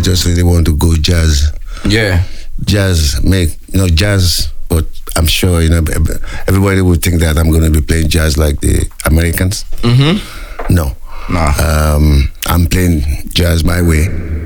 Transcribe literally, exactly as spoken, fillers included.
just really want to go jazz. Yeah. Jazz, make, you know, jazz, but I'm sure, you know, everybody would think that I'm going to be playing jazz like the Americans. Mm-hmm. No. Nah. Um, I'm playing jazz my way.